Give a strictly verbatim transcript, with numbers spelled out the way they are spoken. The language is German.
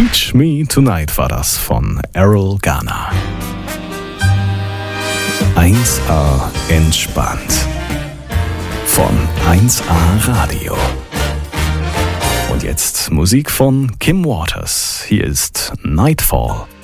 Teach Me Tonight war das von Errol Garner. eins A entspannt. Von eins A Radio. Und jetzt Musik von Kim Waters. Hier ist Nightfall.